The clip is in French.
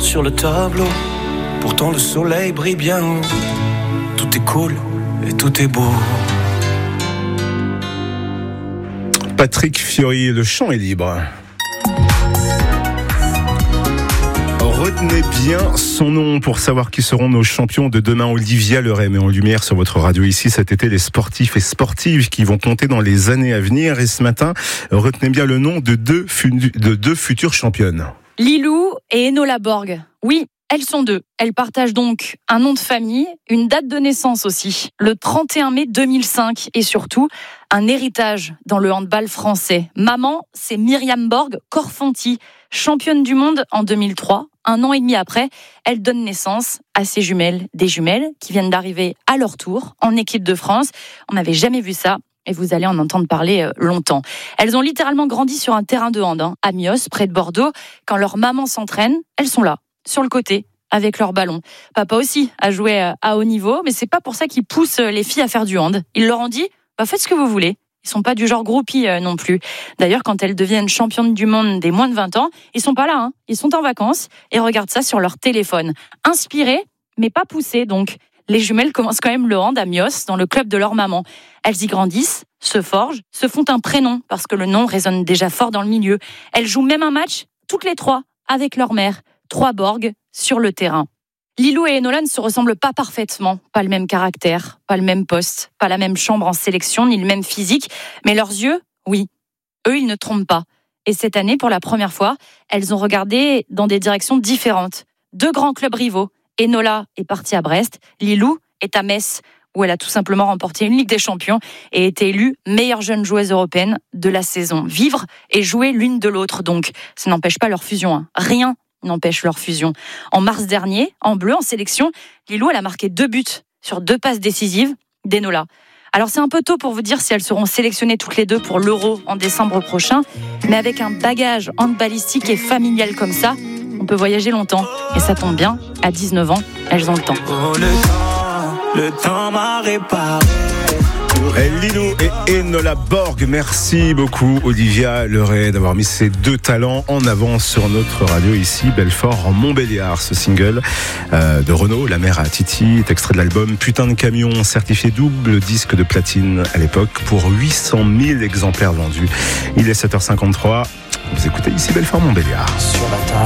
sur le tableau. Pourtant le soleil brille bien haut. Tout est cool et tout est beau. Patrick Fiori, le chant est libre. Retenez bien son nom pour savoir qui seront nos champions de demain. Olivia Leray met en lumière sur votre radio ici cet été les sportifs et sportives qui vont compter dans les années à venir. Et ce matin, retenez bien le nom de deux futures championnes. Lilou et Enola Borg. Oui, elles sont deux. Elles partagent donc un nom de famille, une date de naissance aussi, le 31 mai 2005 et surtout un héritage dans le handball français. Maman, c'est Myriam Borg Korfanty, championne du monde en 2003. Un an et demi après, elle donne naissance à ses jumelles, des jumelles qui viennent d'arriver à leur tour en équipe de France. On n'avait jamais vu ça. Et vous allez en entendre parler longtemps. Elles ont littéralement grandi sur un terrain de hand, à Mios, près de Bordeaux. Quand leur maman s'entraîne, elles sont là, sur le côté, avec leur ballon. Papa aussi a joué à haut niveau, mais c'est pas pour ça qu'il pousse les filles à faire du hand. Il leur en dit, faites ce que vous voulez. Ils sont pas du genre groupie non plus. D'ailleurs, quand elles deviennent championnes du monde des moins de 20 ans, ils sont pas là, Ils sont en vacances et regardent ça sur leur téléphone. Inspirées, mais pas poussées donc. Les jumelles commencent quand même le hand à Mios, dans le club de leur maman. Elles y grandissent, se forgent, se font un prénom, parce que le nom résonne déjà fort dans le milieu. Elles jouent même un match, toutes les trois, avec leur mère. 3 Borg sur le terrain. Lilou et Enola ne se ressemblent pas parfaitement. Pas le même caractère, pas le même poste, pas la même chambre en sélection, ni le même physique. Mais leurs yeux, oui. Eux, ils ne trompent pas. Et cette année, pour la première fois, elles ont regardé dans des directions différentes. 2 grands clubs rivaux. Enola est partie à Brest. Lilou est à Metz, où elle a tout simplement remporté une Ligue des Champions et été élue meilleure jeune joueuse européenne de la saison. Vivre et jouer l'une de l'autre, donc. Ça n'empêche pas leur fusion. Rien n'empêche leur fusion. En mars dernier, en bleu, en sélection, Lilou, elle a marqué 2 buts sur 2 passes décisives d'Enola. Alors c'est un peu tôt pour vous dire si elles seront sélectionnées toutes les deux pour l'Euro en décembre prochain, mais avec un bagage handballistique et familial comme ça, on peut voyager longtemps. Et ça tombe bien, à 19 ans, elles ont le temps. Oh, le temps m'a réparé. Lilou et Enola Borg, merci beaucoup Olivia Leray d'avoir mis ces 2 talents en avant sur notre radio ici, Belfort-Montbéliard. Ce single de Renaud, La mère à Titi, est extrait de l'album Putain de camion, certifié double disque de platine à l'époque pour 800 000 exemplaires vendus. Il est 7h53, vous écoutez ici Belfort-Montbéliard. Sur la table.